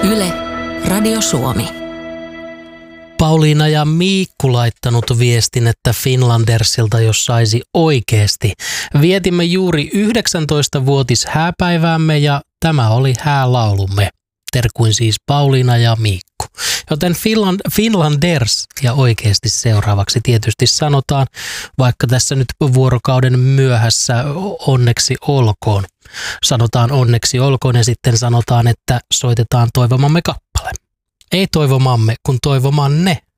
Yle, Radio Suomi. Pauliina ja Miikku laittanut viestin, että Finlandersilta jos saisi oikeasti. Vietimme juuri 19-vuotis hääpäiväämme ja tämä oli häälaulumme. Terkuin siis Pauliina ja Miikku. Joten Finlanders ja oikeasti seuraavaksi tietysti sanotaan, vaikka tässä nyt vuorokauden myöhässä onneksi olkoon. Sanotaan onneksi olkoon ja sitten sanotaan, että soitetaan toivomamme kappale. Ei toivomamme, kun toivomanne